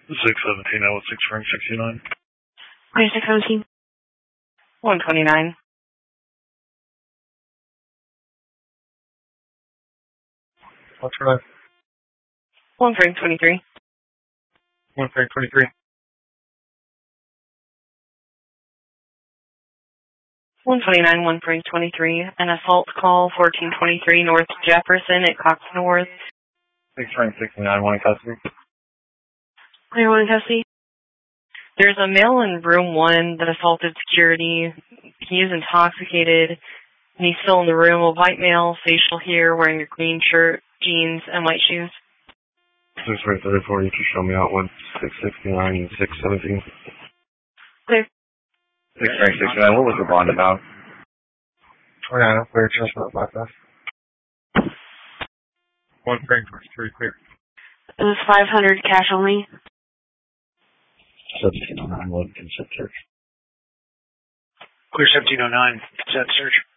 617, I was 6 Frank 69. Clear 617. 129. What's your name? 1 Frank 23. 1 Frank 23. 129, 1 Frank 23. An assault call, 1423 North Jefferson at Cox North. 6 Frank 69, 1 in custody. Clear 1 in custody. There's a male in room 1 that assaulted security. He is intoxicated, and he's still in the room. A white male, facial hair, wearing a green shirt, jeans, and white shoes. 6 Frank 34, you can show me out 1 669 and 617. Clear. 6 Frank 69, what was the bond about? 29, clear, transfer by fast. 1 Frank 23, clear. It was 500 cash only. 1709, 1 consent search. Clear 1709, consent search.